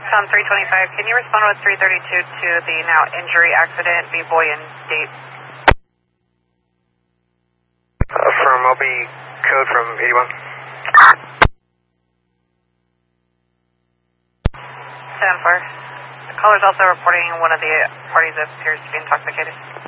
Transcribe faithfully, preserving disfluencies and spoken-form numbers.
Tom three twenty-five, can you respond with three thirty-two to the now injury accident, B-Boy and date? Uh, from L B code from eighty-one. seven four. The caller's also reporting one of the parties appears to be intoxicated.